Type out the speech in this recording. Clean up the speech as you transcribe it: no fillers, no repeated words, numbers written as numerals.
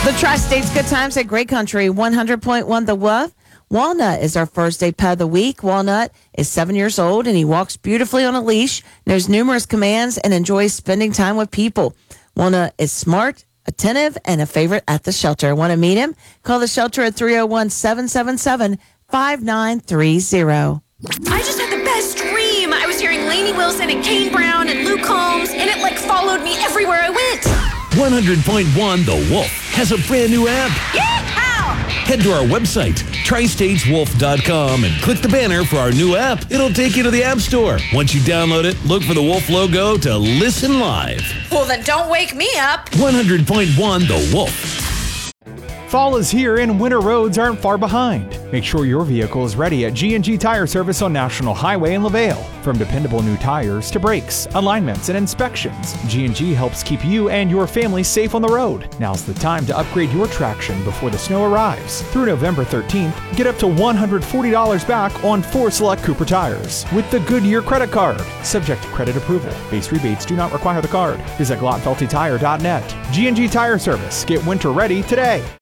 The Tri-State's Good Times at Great Country, 100.1 The Wolf. Walnut is our first day pet of the week. Walnut is 7 years old, and he walks beautifully on a leash, knows numerous commands, and enjoys spending time with people. Walnut is smart, attentive, and a favorite at the shelter. Want to meet him? Call the shelter at 301-777-5930. I just had the best dream. I was hearing Lainey Wilson and Kane Brown and Luke Combs, and it followed me everywhere I went. 100.1 The Wolf has a brand new app. Yeehaw! Head to our website, tristateswolf.com, and click the banner for our new app. It'll take you to the App Store. Once you download it, look for the Wolf logo to listen live. Well, then don't wake me up. 100.1 The Wolf. Fall is here and winter roads aren't far behind. Make sure your vehicle is ready at G&G Tire Service on National Highway in LaVale. From dependable new tires to brakes, alignments, and inspections, G&G helps keep you and your family safe on the road. Now's the time to upgrade your traction before the snow arrives. Through November 13th, get up to $140 back on 4 select Cooper tires with the Goodyear credit card. Subject to credit approval. Base rebates do not require the card. Visit GlockFeltyTire.net. G&G Tire Service. Get winter ready today.